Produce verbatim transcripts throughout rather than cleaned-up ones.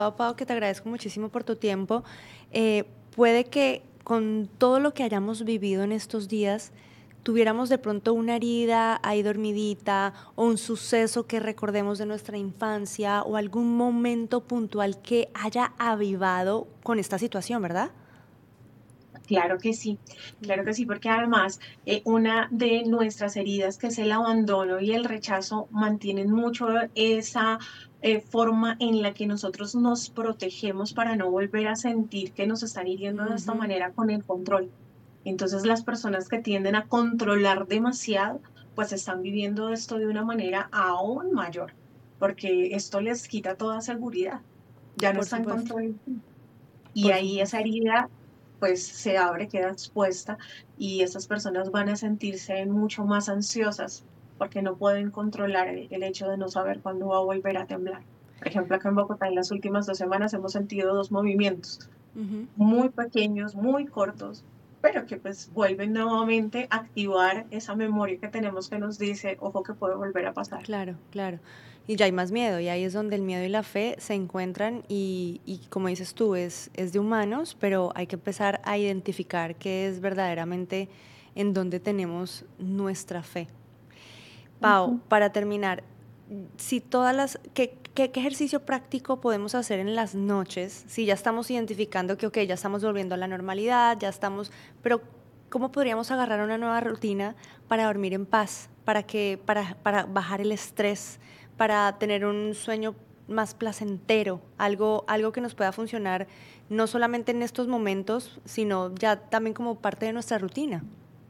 Pau, Pau, que te agradezco muchísimo por tu tiempo. Eh, puede que con todo lo que hayamos vivido en estos días, tuviéramos de pronto una herida ahí dormidita o un suceso que recordemos de nuestra infancia o algún momento puntual que haya avivado con esta situación, ¿verdad? Claro que sí, claro que Ujú. sí, porque además eh, una de nuestras heridas, que es el abandono y el rechazo, mantienen mucho esa eh, forma en la que nosotros nos protegemos para no volver a sentir que nos están hiriendo de esta Ujú. manera con el control. Entonces las personas que tienden a controlar demasiado, pues están viviendo esto de una manera aún mayor, porque esto les quita toda seguridad, ya no Por están supuesto, controlando. Y por ahí esa supuesto. herida pues se abre, queda expuesta y esas personas van a sentirse mucho más ansiosas porque no pueden controlar el, el hecho de no saber cuándo va a volver a temblar. Por ejemplo, acá en Bogotá en las últimas dos semanas hemos sentido dos movimientos Ujú. muy pequeños, muy cortos, pero que pues vuelven nuevamente a activar esa memoria que tenemos que nos dice, ojo que puede volver a pasar. Claro, claro. Y ya hay más miedo, y ahí es donde el miedo y la fe se encuentran y, y como dices tú, es, es de humanos, pero hay que empezar a identificar qué es verdaderamente en donde tenemos nuestra fe. Pau, Ujú. para terminar, si todas las, ¿qué, qué, qué ejercicio práctico podemos hacer en las noches? Si ya estamos identificando que, ok, ya estamos volviendo a la normalidad, ya estamos, pero ¿cómo podríamos agarrar una nueva rutina para dormir en paz, para que, para, para bajar el estrés, para tener un sueño más placentero, algo, algo que nos pueda funcionar no solamente en estos momentos, sino ya también como parte de nuestra rutina?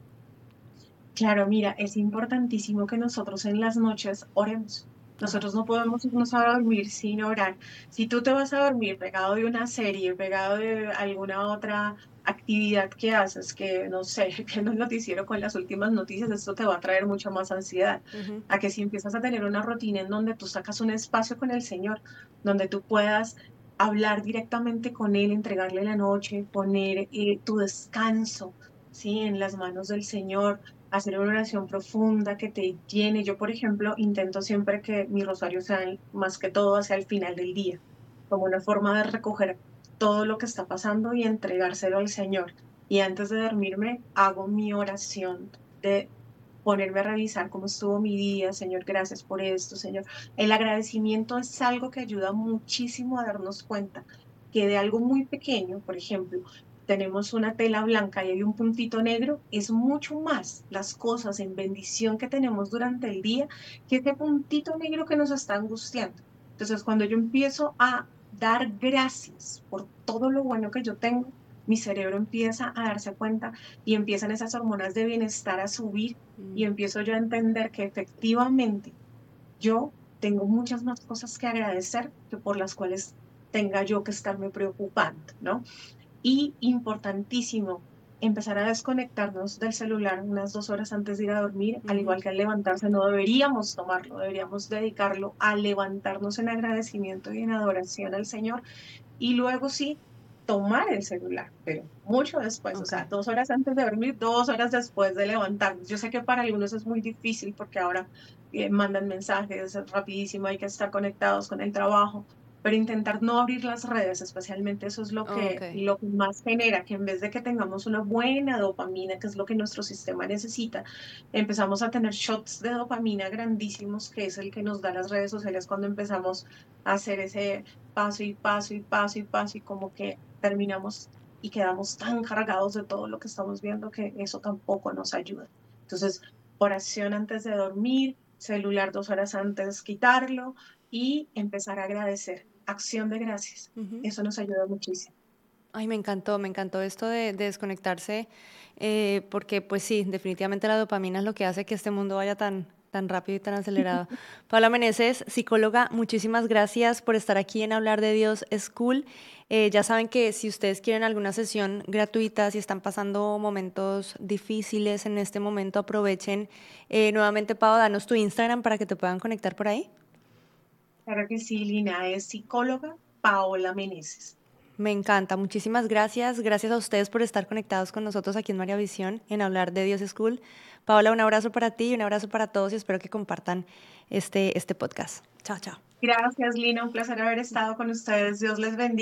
Claro, mira, es importantísimo que nosotros en las noches oremos. Ajá. Nosotros no podemos irnos a dormir sin orar. Si tú te vas a dormir pegado de una serie, pegado de alguna otra actividad que haces, que no sé, que en un noticiero con las últimas noticias, esto te va a traer mucha más ansiedad. Ujú. A que si empiezas a tener una rutina en donde tú sacas un espacio con el Señor, donde tú puedas hablar directamente con Él, entregarle la noche, poner eh, tu descanso, ¿sí? En las manos del Señor, hacer una oración profunda que te llene. Yo, por ejemplo, intento siempre que mi rosario sea el- más que todo hacia el final del día, como una forma de recoger todo lo que está pasando y entregárselo al Señor. Y antes de dormirme, hago mi oración de ponerme a revisar cómo estuvo mi día, Señor, gracias por esto, Señor. El agradecimiento es algo que ayuda muchísimo a darnos cuenta que de algo muy pequeño, por ejemplo, tenemos una tela blanca y hay un puntito negro, es mucho más las cosas en bendición que tenemos durante el día que ese puntito negro que nos está angustiando. Entonces, cuando yo empiezo a dar gracias por todo lo bueno que yo tengo, mi cerebro empieza a darse cuenta y empiezan esas hormonas de bienestar a subir y Mm. empiezo yo a entender que efectivamente yo tengo muchas más cosas que agradecer que por las cuales tenga yo que estarme preocupando, ¿no? Y importantísimo, empezar a desconectarnos del celular unas dos horas antes de ir a dormir, al Ujú. igual que al levantarse, no deberíamos tomarlo, deberíamos dedicarlo a levantarnos en agradecimiento y en adoración al Señor y luego sí tomar el celular, pero mucho después, o Ok. sea, dos horas antes de dormir, dos horas después de levantarnos. Yo sé que para algunos es muy difícil porque ahora eh, mandan mensajes rapidísimo, hay que estar conectados con el trabajo, pero intentar no abrir las redes, especialmente eso es lo Ok. que, lo que más genera, que en vez de que tengamos una buena dopamina, que es lo que nuestro sistema necesita, empezamos a tener shots de dopamina grandísimos, que es el que nos da las redes sociales cuando empezamos a hacer ese paso y paso y paso y paso y como que terminamos y quedamos tan cargados de todo lo que estamos viendo que eso tampoco nos ayuda. Entonces, oración antes de dormir, celular dos horas antes, quitarlo y empezar a agradecer. Acción de gracias. Ujú. Eso nos ayuda muchísimo. Ay, me encantó, me encantó esto de, de desconectarse, eh, porque pues sí, definitivamente la dopamina es lo que hace que este mundo vaya tan, tan rápido y tan acelerado. Paula Meneses, psicóloga, muchísimas gracias por estar aquí en Hablar de Dios School. Eh, ya saben que si ustedes quieren alguna sesión gratuita, si están pasando momentos difíciles en este momento, aprovechen. Eh, nuevamente, Pau, danos tu Instagram para que te puedan conectar por ahí. Claro que sí, Lina es psicóloga Paola Meneses. Me encanta, muchísimas gracias. Gracias a ustedes por estar conectados con nosotros aquí en María Visión, en Hablar de Dios School. Paola, un abrazo para ti y un abrazo para todos y espero que compartan este, este podcast. Chao, chao. Gracias, Lina. Un placer haber estado con ustedes. Dios les bendiga.